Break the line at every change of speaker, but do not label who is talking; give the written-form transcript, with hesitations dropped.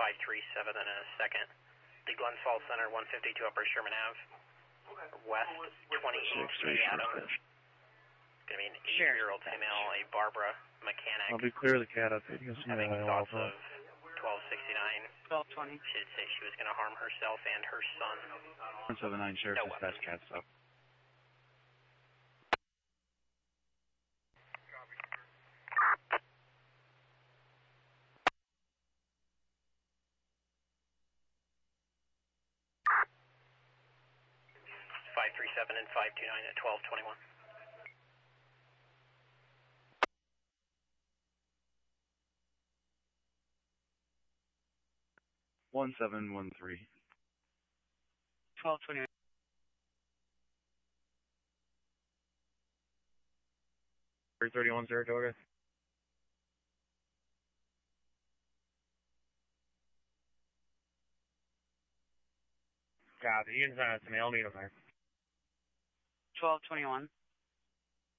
537 in a second. The Glens Falls Center, 152 Upper Sherman Ave. West 28th Street, Adams. Going to be an 8-year-old female, a Barbara mechanic.
I'll be clear the cat up.
Having thoughts of 1269.
1220.
She did say she was going to harm herself and her son.
179 Sheriff dispatch cat stop.
And 529 at 1221.
One 713.
1229.
.31 Saratoga. Copy. You can send it to me. I'll meet him there.
1221.